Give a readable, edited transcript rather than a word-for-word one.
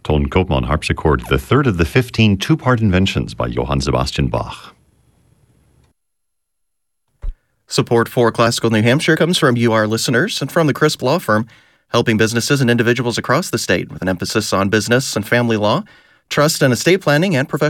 Ton Koopman harpsichord, the third of the 15 two-part inventions by Johann Sebastian Bach. Support for Classical New Hampshire comes from you, our listeners, and from the Crisp Law Firm, helping businesses and individuals across the state with an emphasis on business and family law, trust and estate planning, and professional